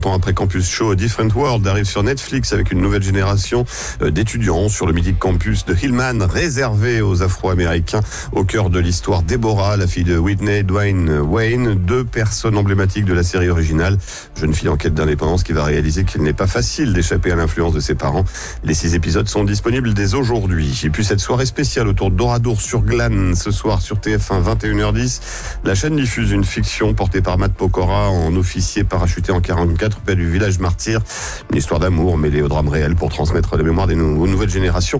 Temps après Campus Show, Different World arrive sur Netflix avec une nouvelle génération d'étudiants sur le mythique campus de Hillman, réservé aux Afro-Américains. Au cœur de l'histoire, Deborah, la fille de Whitney Dwayne Wayne, deux personnes emblématiques de la série originale. Jeune fille en quête d'indépendance qui va réaliser qu'il n'est pas facile d'échapper à l'influence de ses parents. Les 6 épisodes sont disponibles dès aujourd'hui. Et puis cette soirée spéciale autour d'Oradour sur Glane, ce soir sur TF1, 21h10. La chaîne diffuse une fiction portée par Matt Pokora en officier parachuté en 44 près du village martyr. Une histoire d'amour mêlée au drame réel pour transmettre la mémoire des nouvelles générations.